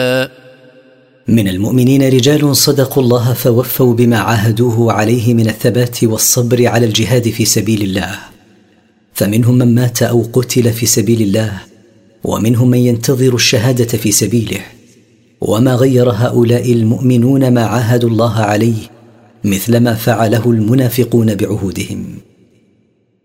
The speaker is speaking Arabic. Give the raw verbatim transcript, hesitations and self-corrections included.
من المؤمنين رجال صدقوا الله فوفوا بما عاهدوه عليه من الثبات والصبر على الجهاد في سبيل الله، فمنهم من مات أو قتل في سبيل الله، ومنهم من ينتظر الشهادة في سبيله. وما غير هؤلاء المؤمنون ما عاهدوا الله عليه مثل ما فعله المنافقون بعهودهم.